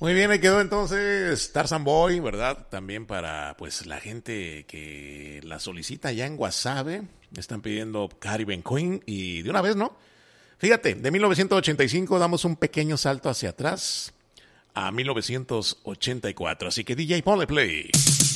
Muy bien, ahí quedó entonces Tarzan Boy, ¿verdad? También para pues la gente que la solicita ya en Guasave. Están pidiendo Caribbean Queen y de una vez, ¿no? Fíjate, de 1985 damos un pequeño salto hacia atrás a 1984. Así que DJ, ponle play.